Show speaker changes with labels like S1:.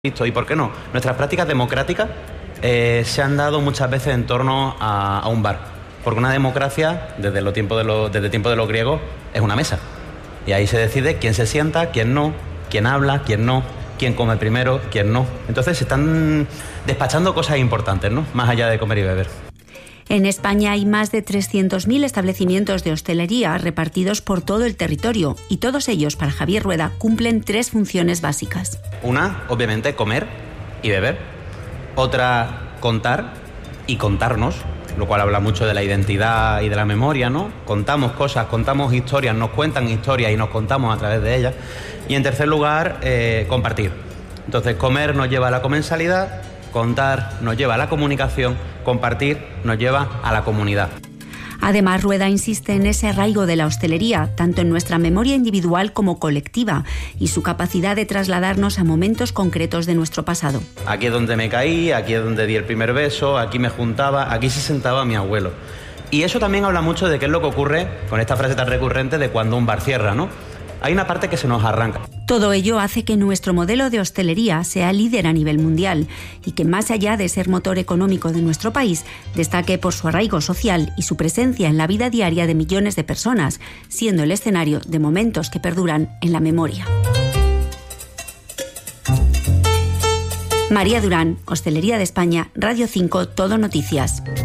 S1: ¿Y por qué no? Nuestras prácticas democráticas se han dado muchas veces en torno a un bar. Porque una democracia, desde el tiempo de los griegos, es una mesa. Y ahí se decide quién se sienta, quién no, quién habla, quién no, quién come primero, quién no. Entonces se están despachando cosas importantes, ¿no? Más allá de comer y beber.
S2: En España hay más de 300.000 establecimientos de hostelería repartidos por todo el territorio y todos ellos, para Javier Rueda, cumplen 3 funciones básicas.
S1: Una, obviamente, comer y beber. Otra, contar y contarnos, lo cual habla mucho de la identidad y de la memoria, ¿no? Contamos cosas, contamos historias, nos cuentan historias y nos contamos a través de ellas. Y en tercer lugar, compartir. Entonces, comer nos lleva a la comensalidad, contar nos lleva a la comunicación, compartir nos lleva a la comunidad.
S2: Además, Rueda insiste en ese arraigo de la hostelería, tanto en nuestra memoria individual como colectiva, y su capacidad de trasladarnos a momentos concretos de nuestro pasado.
S1: Aquí es donde me caí, aquí es donde di el primer beso, aquí me juntaba, aquí se sentaba mi abuelo. Y eso también habla mucho de qué es lo que ocurre con esta frase tan recurrente de cuando un bar cierra, ¿no? Hay una parte que se nos arranca.
S2: Todo ello hace que nuestro modelo de hostelería sea líder a nivel mundial y que, más allá de ser motor económico de nuestro país, destaque por su arraigo social y su presencia en la vida diaria de millones de personas, siendo el escenario de momentos que perduran en la memoria. María Durán, Hostelería de España, Radio 5, Todo Noticias.